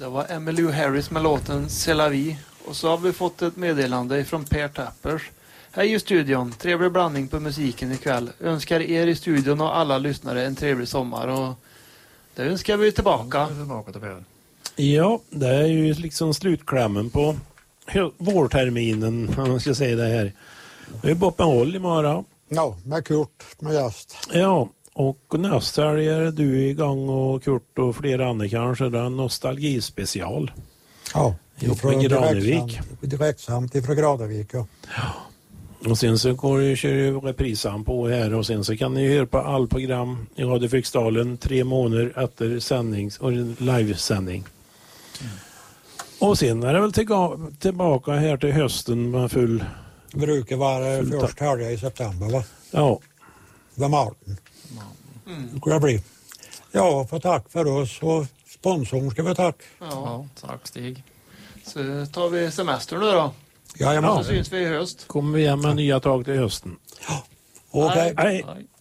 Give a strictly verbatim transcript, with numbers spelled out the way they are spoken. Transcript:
Det var Emmylou Harris med låten C'est la vie. Och så har vi fått ett meddelande från Per Tappers. Hej i studion, trevlig blandning på musiken ikväll. Önskar er i studion och alla lyssnare en trevlig sommar. Och det önskar vi tillbaka. Ja, det är ju liksom slutklämmen på vårterminen, om man ska säga det här. Vi är på uppehåll imorgon. Ja, med Kurt, med gäst. Ja, och nästa helg är du igång och Kurt och flera andra kanske. Det är en nostalgispecial. Ja, ifrån Granevik. Direktsamt ifrån Granevik, ja. Ja. Och sen så går ju, kör ju reprisan på här och sen så kan ni höra på all program i Radio Fryksdalen tre månader efter sändnings och livesändning. Mm. Och sen är det väl till, tillbaka här till hösten med full... Det brukar vara först helg i september, va? Ja. Det är Martin. Mm. Det ska bli. Ja, för tack för oss och sponsorn ska vi tack. Ja, ja tack Stig. Så tar vi semester nu då. Ja, så syns vi i höst. Kommer vi igen med nya tag till hösten. Ja. Okej. Okay. Hej. Hej.